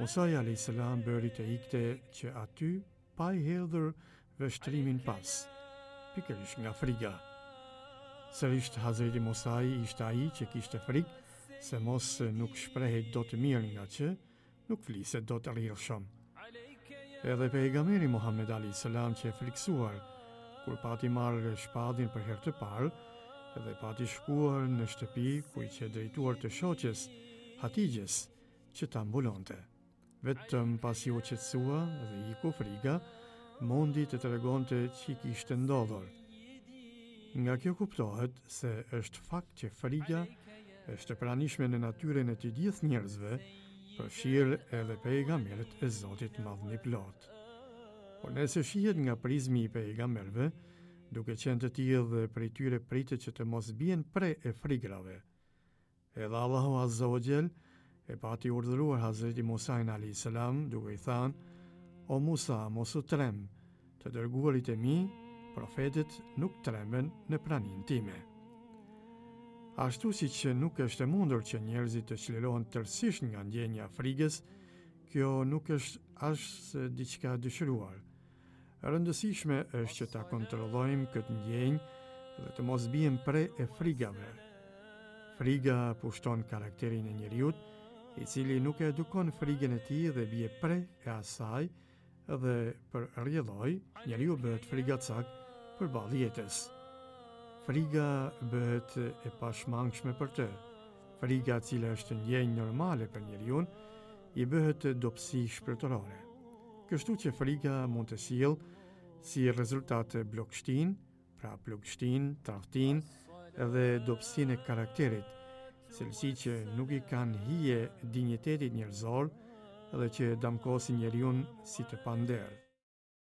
Musaja a.s. bëri të ikte që aty pa I hedhur vështrimin pas, pikërisht nga friga. Sërisht Hazreti Musai ishte ai që kishte frikë se mos nuk shprehej dot mirë nga që nuk fliset dot rrjedhshëm. Edhe pejgamberi Muhammed a.s. që e friksuar kur pati marrë shpadhin për herë të parë dhe pati shkuar në shtëpi ku I që drejtuar të shoqes Hatijës që ta mbulonte. Vetëm pasi u qetësua dhe iku friga, mundi të tregonte që kishte ndodhur. Nga kjo kuptohet se është fakt që friga është e pranishme në natyrën e të gjithë njerëzve, përfshirë edhe pejgamberët e Zotit Madhëniplot. Por nëse shihet nga prizmi I pejgamberëve, duke qenë të tillë dhe prej tyre pritet që të mos bien pre e frigrave. Edhe Allahu Azza wa Jall e pati urdhëruar Hazreti Musain a.s. duke I thënë: O Musa, mos u trem, të dërguarit e mi, profetët nuk tremben në praninë time. Ashtu si që nuk është e mundur që njerëzit të çlirohen tërësisht nga ndjenja frigës, kjo nuk është as diçka dëshiruar. Rëndësishme është që ta kontrollojmë këtë ndjenjë dhe të mos bien pre e frigave. Friga pushton karakterin e njeriut, I cili nuk e edukon frigën e tij dhe bie pre e asaj, dhe për rrjedhoj, njeriu bëhet frigacak përballë jetës. Friga bëhet e pashmangshme për të. Friga, e cila është ndjenjë normale për njeriu, I bëhet dobësi shpirtërore. Kështu që friga mund të sjellë si rezultat bllokshtin, pra plagështin, tradhtin dhe dobësinë e karakterit, cilësi që nuk I kanë hije dinjitetit njerëzor dhe që damkosin njeriu si të panderë.